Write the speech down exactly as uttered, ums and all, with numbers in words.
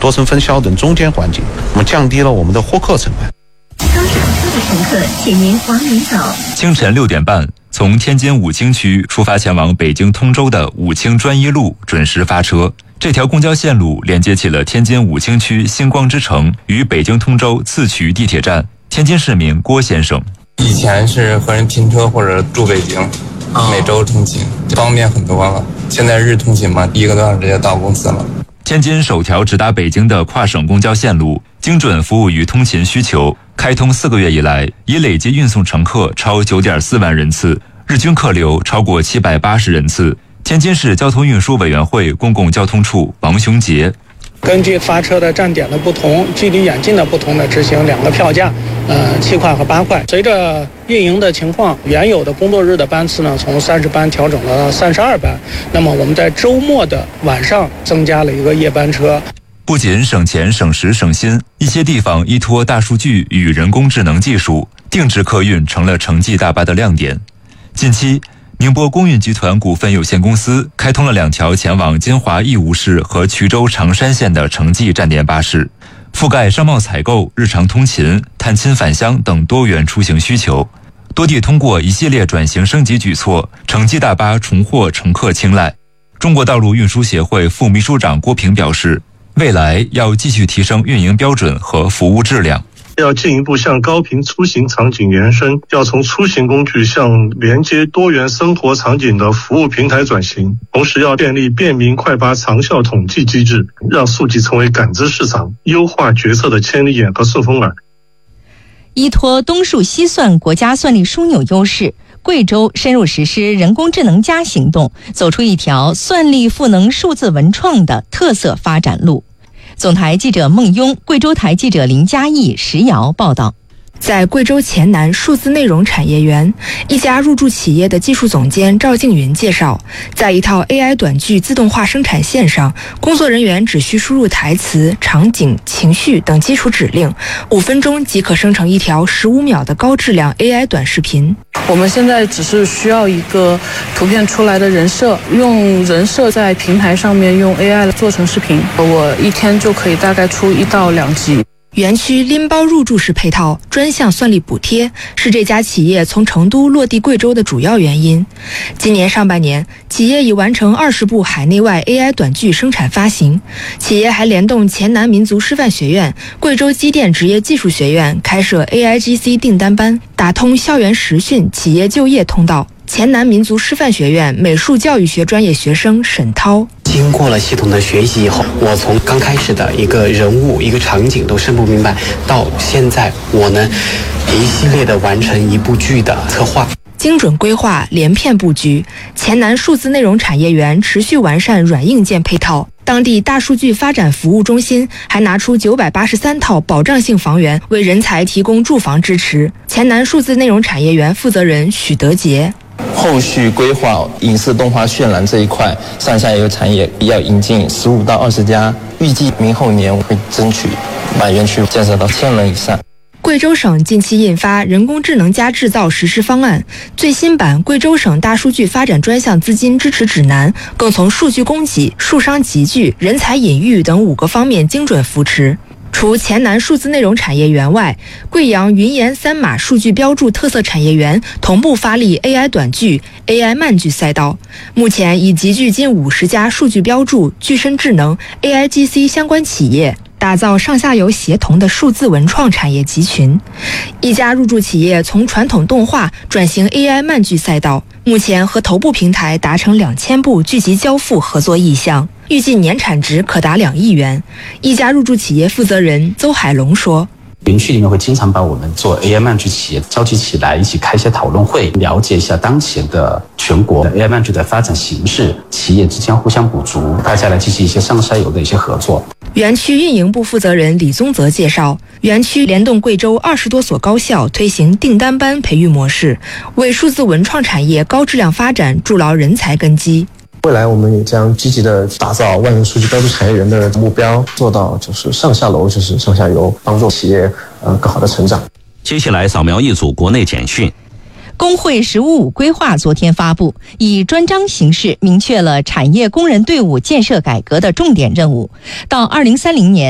多层分销等中间环节，我们降低了我们的获客成本。 刚上车的乘客，请您往里走。 清晨六点半，从天津武清区出发前往北京通州的武清专一路准时发车。这条公交线路连接起了天津武清区星光之城与北京通州次渠地铁站。天津市民郭先生： 以前是和人拼车或者住北京，每周通勤方便很多了。现在日通勤嘛，一个多小时就到公司了。 天津首条直达北京的跨省公交线路，精准服务于通勤需求。开通四个月以来，已累计运送乘客超 九点四万人次，日均客流超过七百八十人次。天津市交通运输委员会公共交通处王雄杰： 根据发车的站点的不同，距离远近的不同的执行两个票价，呃，七块和八块。随着运营的情况，原有的工作日的班次呢，从三十班调整了三十二班。那么我们在周末的晚上增加了一个夜班车。 不仅省钱省时省心，一些地方依托大数据与人工智能技术，定制客运成了城际大巴的亮点。近期，宁波公运集团股份有限公司开通了两条前往金华义乌市和衢州长山县的城际站点巴士，覆盖商贸采购、日常通勤、探亲返乡等多元出行需求。多地通过一系列转型升级举措，城际大巴重获乘客青睐。中国道路运输协会副秘书长郭平表示，未来要继续提升运营标准和服务质量， 要进一步向高频出行场景延伸，要从出行工具向连接多元生活场景的服务平台转型，同时要建立便民快巴长效统计机制，让数据成为感知市场、优化决策的千里眼和顺风耳。 依托东数西算国家算力枢纽优势，贵州深入实施人工智能加行动，走出一条算力赋能数字文创的特色发展路。总台记者孟雍，贵州台记者林佳义、石瑶报道。 在贵州黔南数字内容产业园，一家入驻企业的技术总监赵静云介绍，在一套 A I 短剧自动化生产线上，工作人员只需输入台词、场景、情绪等基础指令，五分钟即可生成一条十五秒的高质量 A I 短视频。 我们现在只是需要一个图片出来的人设，用人设在平台上面用 A I 做成视频，我一天就可以大概出一到两集。 园区拎包入驻式配套专项算力补贴是这家企业从成都落地贵州的主要原因。今年上半年，企业已完成二十部海内外 A I 短剧生产发行。企业还联动黔南民族师范学院、贵州机电职业技术学院开设 A I G C 订单班，打通校园实训、企业就业通道。黔南民族师范学院美术教育学专业学生沈涛： 经过了系统的学习以后，我从刚开始的一个人物、一个场景都生不明白，到现在我能一系列的完成一部剧的策划。 精准规划、连片布局，黔南数字内容产业园持续完善软硬件配套。当地大数据发展服务中心还拿出九百八十三套保障性房源，为人才提供住房支持。黔南数字内容产业园负责人许德杰： 后续规划影视动画渲染这一块，上下游产业要引进十五到二十家，预计明后年会争取把园区建设到千人以上。 贵州省近期印发人工智能加制造实施方案，最新版贵州省大数据发展专项资金支持指南更从数据供给、数商集聚、人才引育等五个方面精准扶持。除黔南数字内容产业园外，贵阳云岩三马数据标注特色产业园同步发力 A I 短剧、A I 慢剧赛道，目前已集聚近五十家数据标注、具身智能、A I G C 相关企业，打造上下游协同的数字文创产业集群。一家入驻企业从传统动画转型 A I 慢剧赛道，目前和头部平台达成两千部剧集交付合作意向，预计年产值可达两亿元。一家入驻企业负责人邹海龙说： 园区里面会经常把我们做 A I 慢剧企业召集起来，一起开一些讨论会，了解一下当前的全国 A I 慢剧的发展形势，企业之间互相补足，大家来进行一些上下游的一些合作。 园区运营部负责人李宗泽介绍，园区联动贵州二十多所高校推行订单班培育模式，为数字文创产业高质量发展筑牢人才根基。 未来我们也将积极的打造万人数据标注产业园的目标，做到就是上下楼就是上下游，帮助企业呃更好的成长。 接下来扫描一组国内简讯。 工会“十五五”规划昨天发布，以专章形式明确了产业工人队伍建设改革的重点任务，到二零三零年。